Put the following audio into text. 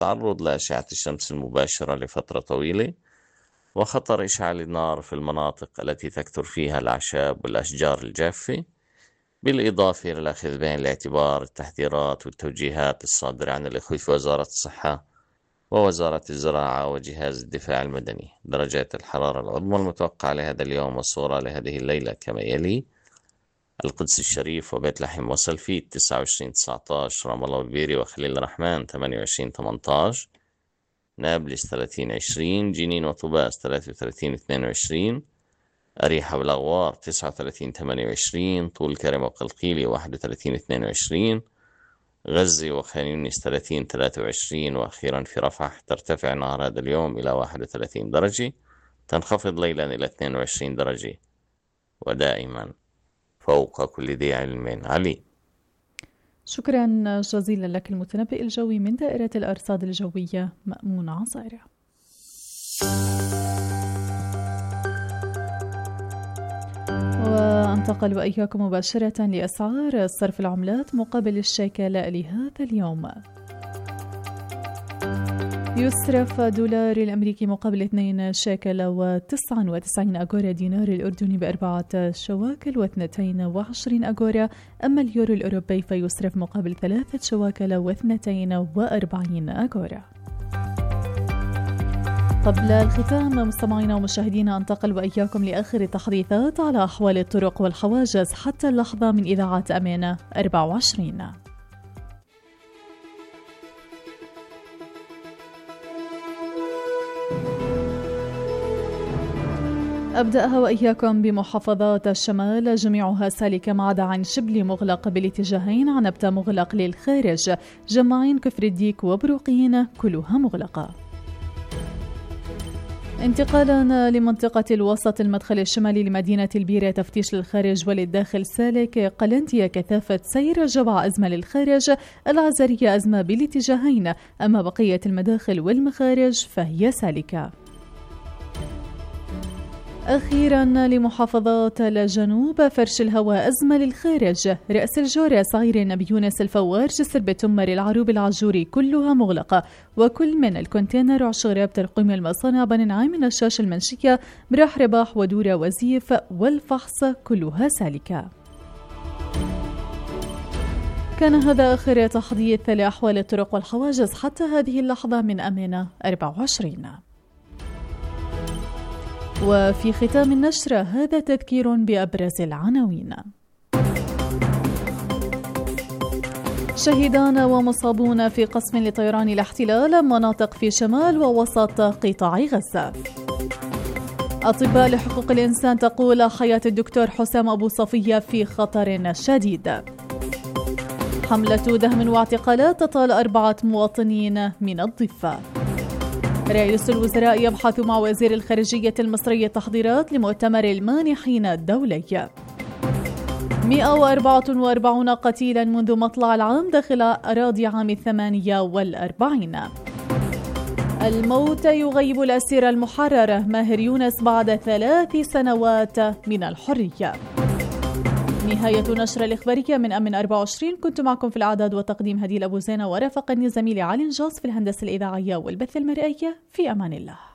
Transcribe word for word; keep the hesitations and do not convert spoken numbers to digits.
التعرض لأشعة الشمس المباشرة لفترة طويلة، وخطر إشعال النار في المناطق التي تكثر فيها الأعشاب والأشجار الجافة، بالإضافة إلى الأخذ بعين الاعتبار التحذيرات والتوجيهات الصادرة عن الإخوة في وزارة الصحة ووزارة الزراعة وجهاز الدفاع المدني. درجات الحرارة العظمى المتوقعة لهذا اليوم والصورة لهذه الليلة كما يلي: القدس الشريف وبيت لحم وسلفيت تسعة وعشرين تسعة عشر، رام الله والبيري وخليل الرحمن ثمانية وعشرين ثمانية عشر، نابلس ثلاثين عشرين، جنين وطوباس ثلاثة وثلاثين اثنين وعشرين، أريحة والأغوار تسعة وثلاثين ثمانية وعشرين، طول كرم وقلقيلي واحد وثلاثين اثنين وعشرين، غزة وخان يونس ثلاثين ثلاثة وعشرين، وأخيرا في رفح ترتفع نهار هذا اليوم إلى واحد وثلاثين درجة، تنخفض ليلا إلى اثنين وعشرين درجة. ودائما فوق كل ذي علم عليم. شكرا جزيلا لك المتنبئ الجوي من دائرة الأرصاد الجوية مأمون عصيرة. وانتقل وإياكم مباشرة لأسعار صرف العملات مقابل الشيكل لهذا اليوم. يصرف دولار الأمريكي مقابل اثنين شيكل وتسعة وتسعين أغورا، دينار الأردني بأربعة شواكل واثنتين وعشرين أغورا، أما اليورو الأوروبي فيصرف مقابل ثلاثة شواكل واثنتين وأربعين أغورا. قبل الختام مستمعينا ومشاهدينا انتقل وإياكم لآخر التحديثات على أحوال الطرق والحواجز حتى اللحظة من إذاعة أمانة أربعة وعشرين. أبدأها وإياكم بمحافظات الشمال، جميعها سالكة ما عدا عن شبلي مغلق بالاتجاهين، عنبتة مغلق للخارج، جماعين كفر الديك وبروقين كلها مغلقة. انتقالا لمنطقة الوسط، المدخل الشمالي لمدينة البيرة تفتيش للخارج وللداخل سالك، قلنتية كثافة سير، جبع أزمة للخارج، العزرية أزمة بالاتجاهين، أما بقية المداخل والمخارج فهي سالكة. أخيرا لمحافظات الجنوب، فرش الهواء أزمة للخارج، رأس الجورة، صغير النبي يونس، الفوار، جسر بتمر، العروب، العجوري كلها مغلقة، وكل من الكونتينر، عشغراب، ترقيم المصانع، بني نعيم، الشاش المنشية، مراح رباح، ودورة، وزيف، والفحص كلها سالكة. كان هذا آخر تحديث لأحوال الطرق والحواجز حتى هذه اللحظة من أمانة أربعة وعشرين. وفي ختام النشرة هذا تذكير بأبرز العناوين. شهيدان ومصابون في قصف لطيران الاحتلال مناطق في شمال ووسط قطاع غزة. أطباء لحقوق الإنسان تقول حياة الدكتور حسام أبو صفية في خطر شديد. حملة دهم واعتقالات تطال أربعة مواطنين من الضفة. رئيس الوزراء يبحث مع وزير الخارجية المصري التحضيرات لمؤتمر المانحين الدولي. مئة وأربعة وأربعين قتيلا منذ مطلع العام داخل أراضي عام الثمانية والأربعين. الموت يغيب الأسير المحرر ماهر يونس بعد ثلاث سنوات من الحرية. نهاية نشرة الإخبارية من أمن أربعة وعشرين. كنت معكم في الإعداد وتقديم هديل أبو زينة، ورافقني زميلي علي نجاص في الهندسة الإذاعية والبث المرئي. في أمان الله.